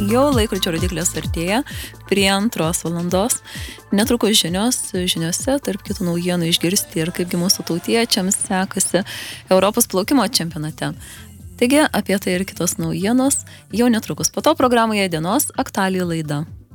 jau laikrodžio rodiklės artėja prie 2 valandos. Netrukus žiniose, tarp kitų naujienų išgirsti ir kaipgi mūsų tautiečiams sekasi Europos plaukimo čempionate. Taigi apie tai ir kitos naujienos jau netrukus. Po to programoje dienos aktualijų laida.